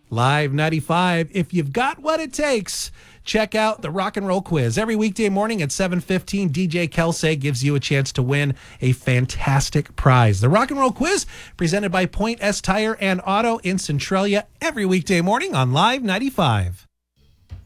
Live 95. If you've got what it takes, check out the Rock and Roll Quiz. Every weekday morning at 7:15, DJ Kelsey gives you a chance to win a fantastic prize. The Rock and Roll Quiz, presented by Point S Tire and Auto in Centralia, every weekday morning on Live 95.